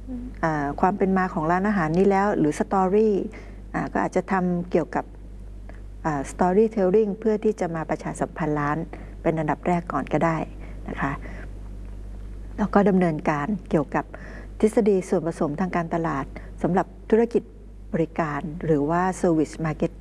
ความเป็นมาของร้านอาหารนี้แล้วหรือสตอรี่ก็อาจจะทำเกี่ยวกับstorytelling เพื่อที่จะมาประชาสัมพันธ์ร้านเป็นอันดับแรกก่อนก็ได้นะคะแล้วก็ดำเนินการเกี่ยวกับทฤษฎีส่วนผสมทางการตลาดสำหรับธุรกิจบริการหรือว่า Service Marketing